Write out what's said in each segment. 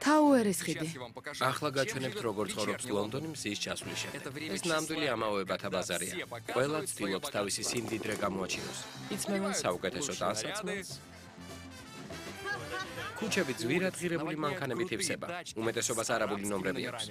Tower-ის ხიდი. ახლა გაჩვენებთ როგორ ცხოვრობს ლონდონი მზის ჩასვლის შემდეგ. ეს ნამდვილი ამაოებათა ბაზარია. ყველა ცდილობს თავისი სიმდიდრე გამოაჩინოს. იცმევენ საუკეთესო ტანსაცმელს. ქუჩები ძვირადღირებული მანქანებით ივსება. უმეტესობას არაბული ნომრები აქვს.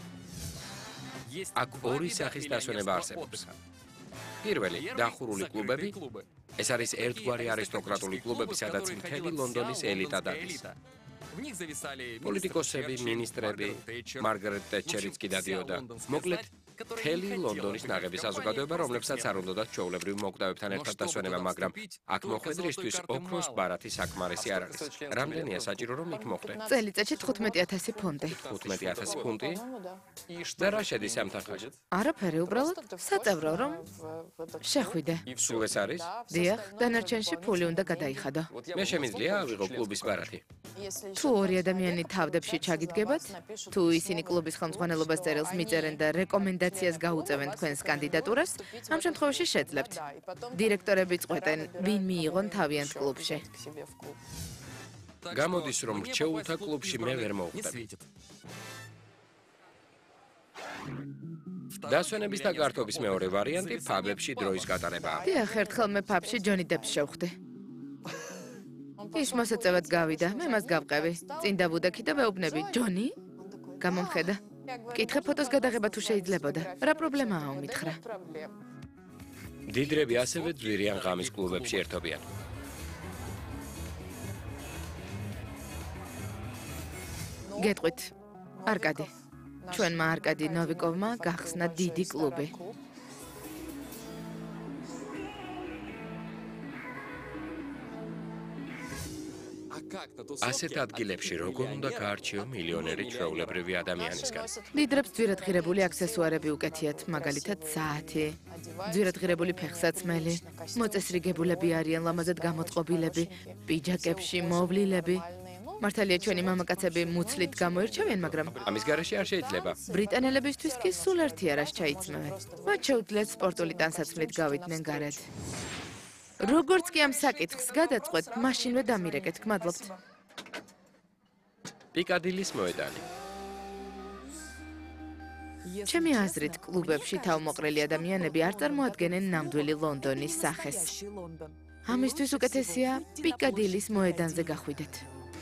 აქ ორი სახის დასვენება არსებობს. პირველი, დახურული კლუბები. ეს არის ერთგვარი არისტოკრატული კლუბები, სადაც მთელი ლონდონის ელიტა დადის. პოლიტიკოსები, მინისტრები, მარგარეტ ტეტჩერიც კი დადიოდა. მოკლედ, მთელი ლონდონის ნაღები საზოგადოება, რომლებსაც არ უნდათ ჩვეულებრივ მოკვდავებთან ერთად დასვენება, მაგრამ აქ მოხვედრისთვის ოქროს ბარათი საკმარისი არ არის. რამდენია საჭირო, რომ იქ მოხვდე? წელიწადში 15,000 ფუნტი. 15,000 ფუნტი? და რა შედის ამ თანხაში? არაფერი, უბრალოდ საწევრო, რომ შეხვიდე. სულ ეს არის? დიახ, დანარჩენში ფული უნდა გადაიხადო. მე შემიძლია ავიღო კლუბის ბარათი. თუ ორი ადამიანი თავდებში ჩაგიდგებათ, თუ ისინი კლუბის ხელმძღვანელობას წერილს მიწერენ და რეკომენდაციას გაუწევენ თქვენს კანდიდატურას, ამ შემთხვევაში შეძლებთ. დირექტორები წყვეტენ, ვინ მიიღონ თავიანთ კლუბში. გამოდის, რომ რჩეულთა კლუბში მე ვერ მოვხვდები. დასვენების და გართობის მეორე ვარიანტი ფაბებში დროის გატარებაა. დიახ, ერთხელ მე ფაბში ჯონი დეპს შევხვდი. ის მოსაწევად გავიდა, მე მას გავყევი. წინ დავუდექი და ვეუბნები, ჯონი? გამომხედა. მკითხე ფოტოს გადაღება თუ შეიძლებოდა. რა პრობლემაა უმითხრა? დიდრები ასევე ძვირიან ღამის კლუბებში ერთობიან. გეტყვით, არკადი. ჩვენმა არკადი ნოვიკოვმა გახსნა დიდი კლუბი. ასეთ ადგილებში როგორ უნდა გაარჩიო მილიონერი ჩვეულებრივი ადამიანისგან? დიდრებს ძვირადღირებული აქსესუარები უკეთიათ, მაგალითად საათი, ძვირადღირებული ფეხსაცმელი, მოწესრიგებულები არიან ლამაზად გამოწყობილები, პიჯაკებში მოვლილები. მართალია ჩვენი მამაკაცები მუცლით გამოირჩევიან, მაგრამ ამის გარეშე არ შეიძლება. ბრიტანელებისთვის კი სულ ერთი არას ჩაიცმევენ. მათ შეუძლიათ სპორტული ტანსაცმლით გავიდნენ გარეთ. როგორც კი ამ საკითხს გადაწყვეტ, მაშინვე დამირეკეთ, გმადლობთ. პიკადილის მოედანი. ჩემი აზრით, კლუბებში თავმოყრილი ადამიანები არ წარმოადგენენ ნამდვილი ლონდონის სახეს. ამისთვის უკეთესია პიკადილის მოედანზე გახვიდეთ.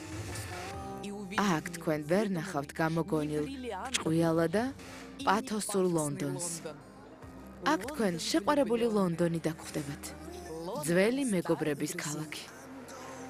აქ თქვენ ვერ ნახავთ გამოგონილ, ჭყუიალა და პათოსურ ლონდონს. აქ თქვენ შეყვარებული ლონდონი დაგხვდებათ. ძველი მეგობრების ქალაქი.